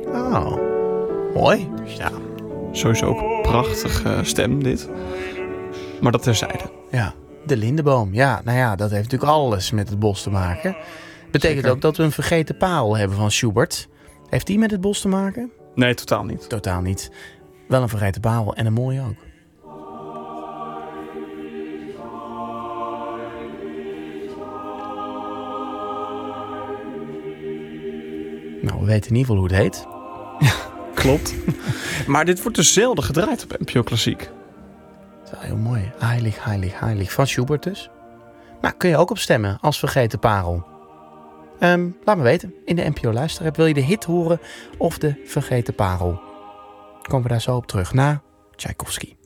Oh, mooi. Ja, sowieso ook een prachtige stem dit. Maar dat terzijde. Ja, de lindeboom. Ja, nou ja, dat heeft natuurlijk alles met het bos te maken. Betekent Zeker. ook dat we een vergeten parel hebben van Schubert. Heeft die met het bos te maken? Nee, totaal niet. Totaal niet. Wel een vergeten parel en een mooie ook. Nou, we weten in ieder geval hoe het heet. Klopt. Maar dit wordt dus zelden gedraaid op NPO Klassiek. Dat is wel heel mooi. Heilig, heilig, heilig. Van Schubert dus. Nou, kun je ook op stemmen als vergeten parel. Laat me weten in de NPO Luisterapp. Wil je de hit horen of de vergeten parel? Komen we daar zo op terug na Tchaikovsky.